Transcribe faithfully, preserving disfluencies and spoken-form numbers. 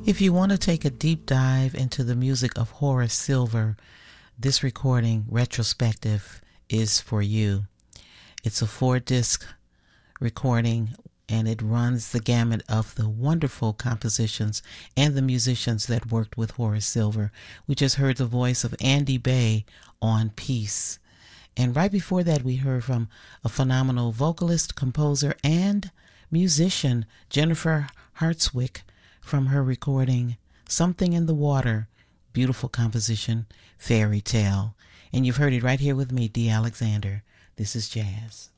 If you want to take a deep dive into the music of Horace Silver, this recording retrospective is for you. It's a four-disc recording, and it runs the gamut of the wonderful compositions and the musicians that worked with Horace Silver. We just heard the voice of Andy Bay on Peace. And right before that, we heard from a phenomenal vocalist, composer, and musician, Jennifer Hartswick, from her recording Something in the Water, beautiful composition, Fairy Tale. And you've heard it right here with me, Dee Alexander. This is Jazz.